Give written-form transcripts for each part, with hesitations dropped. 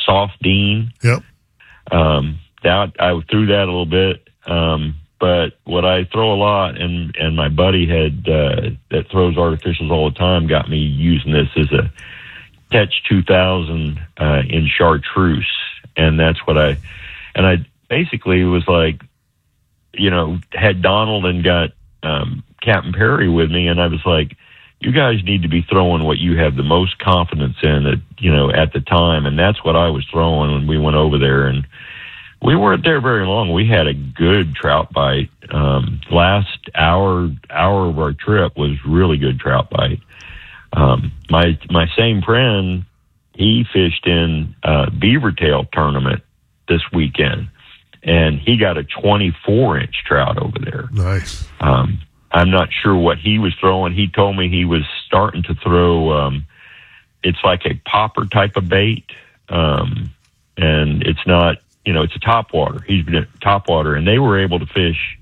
soft Dean. Yep. That I threw that a little bit. But what I throw a lot, and my buddy that throws artificials all the time, got me using this as a Catch 2000 in chartreuse, and that's what I basically was like, had Donald and got Captain Perry with me, and I was like, you guys need to be throwing what you have the most confidence in at the time, and that's what I was throwing when we went over there, and we weren't there very long. We had a good trout bite. Last hour of our trip was really good trout bite. My same friend, he fished in beaver tail tournament this weekend, and he got a 24-inch trout over there. Nice. I'm not sure what he was throwing. He told me he was starting to throw, it's like a popper type of bait, and it's not, it's a topwater. He's been at topwater, and they were able to fish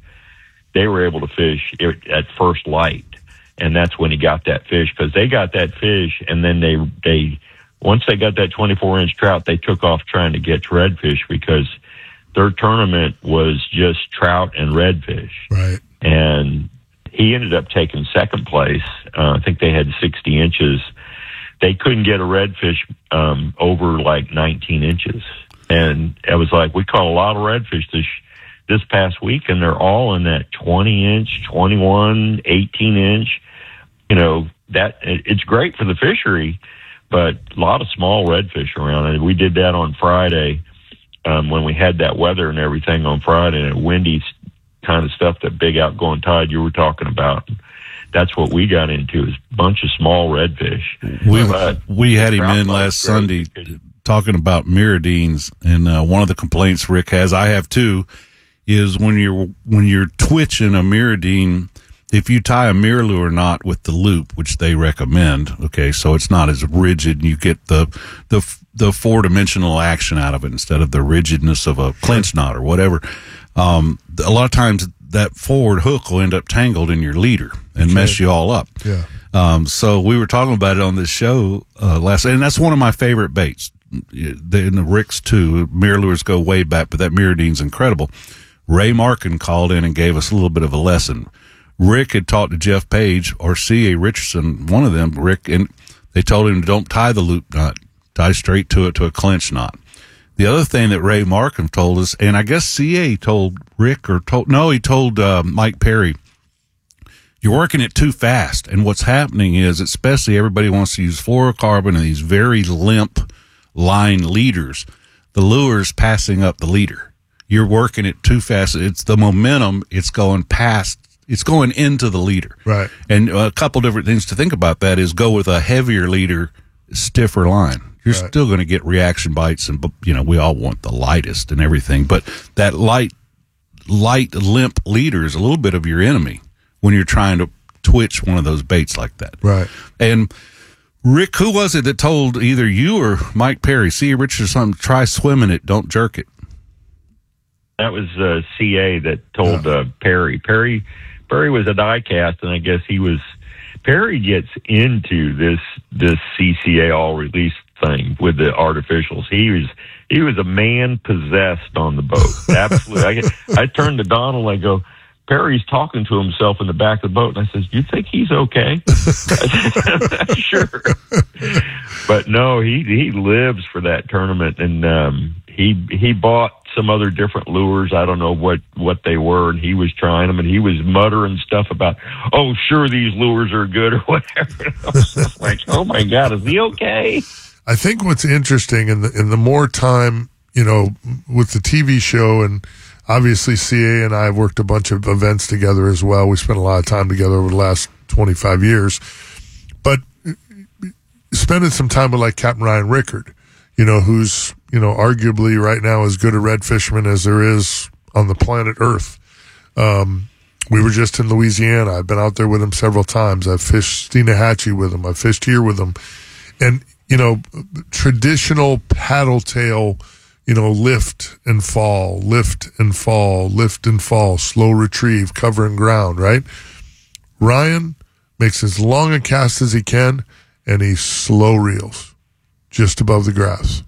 it at first light. And that's when he got that fish, because they got that fish, and then they once they got that 24-inch trout, they took off trying to get redfish, because their tournament was just trout and redfish. Right. And he ended up taking second place. I think they had 60 inches. They couldn't get a redfish over like 19 inches. And it was like, we caught a lot of redfish this past week, and they're all in that 20-inch, 21, 18-inch. That it's great for the fishery, but a lot of small redfish around. And we did that on Friday when we had that weather and everything on Friday, and windy kind of stuff, that big outgoing tide you were talking about. That's what we got into, is a bunch of small redfish. We had him in last Sunday talking about mirrodines, and one of the complaints Rick has, I have too, is when you're twitching a mirrodine, if you tie a mirror lure knot with the loop, which they recommend, okay, so it's not as rigid, you get the four-dimensional action out of it instead of the rigidness of a clinch knot or whatever. A lot of times that forward hook will end up tangled in your leader and mess you all up. Yeah. So we were talking about it on this show last, and that's one of my favorite baits. The Ricks too. Mirror lures go way back, but that mirrodine's incredible. Ray Markin called in and gave us a little bit of a lesson. Rick had talked to Jeff Page or C.A. Richardson, one of them, Rick, and they told him, don't tie the loop knot, tie straight to it, to a clinch knot. The other thing that Ray Markham told us, and I guess C.A. told Rick, he told Mike Perry, you're working it too fast. And what's happening is, especially everybody wants to use fluorocarbon and these very limp line leaders, the lure's passing up the leader. You're working it too fast. It's the momentum. It's going into the leader. Right. And a couple different things to think about that is, go with a heavier leader, stiffer line. You're still going to get reaction bites, and we all want the lightest and everything, but that light limp leader is a little bit of your enemy when you're trying to twitch one of those baits like that. Right. And Rick, who was it that told either you or Mike Perry, C.A. Richardson, or something, try swimming it, don't jerk it? That was C.A. that told Perry. Perry was a die cast, and I guess Perry gets into this CCA all release thing with the artificials. He was a man possessed on the boat. Absolutely. I turned to Donald and I go, Perry's talking to himself in the back of the boat, and I says, "Do you think he's okay?" Sure, but no, he lives for that tournament, and he bought some other different lures. I don't know what they were, and he was trying them, and he was muttering stuff about, "Oh, sure, these lures are good," or whatever. I was like, "Oh my God, is he okay?" I think what's interesting, in the more time, with the TV show, and obviously CA and I have worked a bunch of events together as well. We spent a lot of time together over the last 25 years. But spending some time with like Captain Ryan Rickard, who's, arguably right now as good a red fisherman as there is on the planet Earth. We were just in Louisiana. I've been out there with him several times. I've fished Steenahatchee with him. I've fished here with him. And, traditional paddle tail, lift and fall, lift and fall, lift and fall, slow retrieve, covering ground, right? Ryan makes as long a cast as he can, and he slow reels just above the grass.